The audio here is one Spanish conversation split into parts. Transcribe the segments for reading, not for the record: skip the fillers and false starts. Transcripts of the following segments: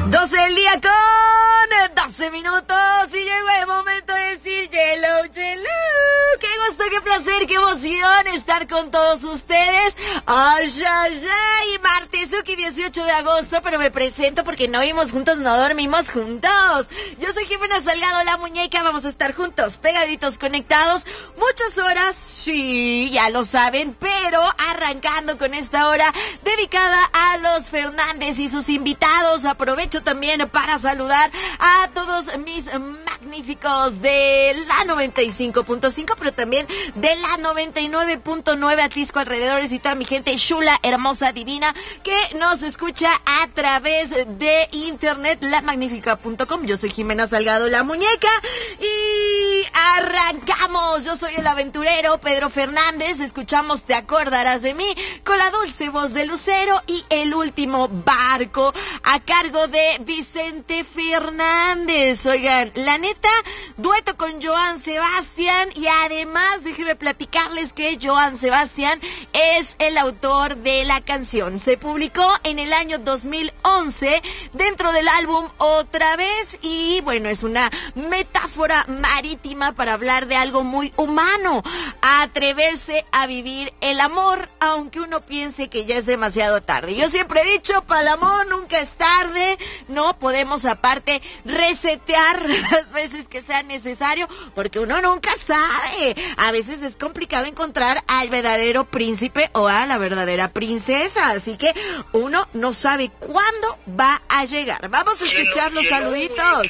12 del día con 12 minutos y llegó el momento de decir hello, hello. Qué gusto, qué placer, qué emoción estar con todos ustedes. Ay, ay, ay, martesuki 18 de agosto, pero me presento porque no vivimos juntos, no dormimos juntos. Yo soy Jimena Salgado, la muñeca, vamos a estar juntos, pegaditos, conectados, muchas horas, sí, ya lo saben, pero arrancando con esta hora dedicada a los Fernández y sus invitados. Aprovecho también para saludar a todos mis magníficos de la 95.5, pero también de la 99.9 Atisco alrededores y toda mi gente chula, hermosa, divina, que nos escucha a través de internet, lamagnifica.com. Yo soy Jimena Salgado, la muñeca, y arrancamos. Yo soy el aventurero Pedro Fernández. Escuchamos Te acordarás de mí con la dulce voz de Lucero y El último barco a cargo de Vicente Fernández. Oigan, la neta, dueto con Joan Sebastián, y además déjenme platicarles que Joan Sebastián es el autor de la canción. Se publicó en el año 2011 dentro del álbum Otra Vez, y bueno, es una metáfora marítima para hablar de algo muy humano: atreverse a vivir el amor aunque uno piense que ya es demasiado tarde. Yo siempre he dicho, para el amor nunca es tarde. No podemos aparte resetear las veces que sea necesario, porque uno nunca sabe. A veces es complicado encontrar al verdadero príncipe o a la verdadera princesa, así que uno no sabe cuándo va a llegar. Vamos a escuchar los saluditos.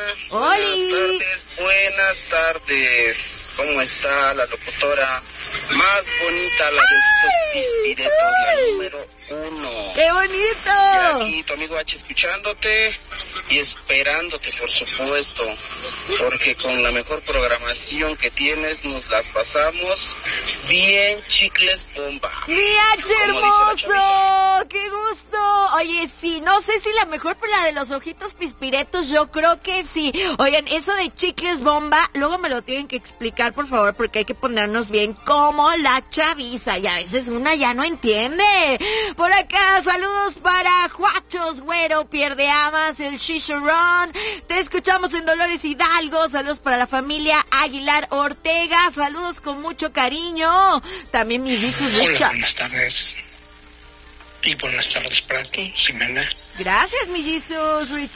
¡Holi! Buenas tardes. ¿Cómo está la locutora más bonita, la de estos pispiretos, la número 1? ¡Qué bonito! Y aquí tu amigo H escuchándote y esperándote, por supuesto, porque con la mejor programación que tienes nos las pasamos bien chicles bomba. ¡Mi H hermoso! ¡Qué gusto! Oye, sí, no sé si la mejor, pero la de los ojitos pispiretos yo creo que sí. Oigan, eso de chicles bomba, luego me lo tienen que explicar, por favor, porque hay que ponernos bien como la chaviza, y a veces una ya no entiende. Por acá, saludos para Juachos, Güero, Pierde Amas, el Chicharrón. Te escuchamos en Dolores Hidalgo. Saludos para la familia Aguilar Ortega. Saludos con mucho cariño. También mi Jesus Lucha. Hola, buenas tardes. Y buenas tardes para ti, Jimena. Gracias, mi Jesus Rich.